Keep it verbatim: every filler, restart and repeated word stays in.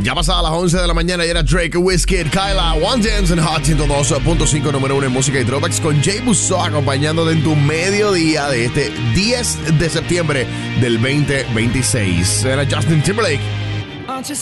Ya pasada las once de la mañana y era Drake, Wizkid, Kyla, One Dance and Hot ciento dos punto cinco, número uno en música y throwbacks, con Jay Busso acompañándote en tu mediodía de este diez de septiembre del veinte veintiséis. Era Justin Timberlake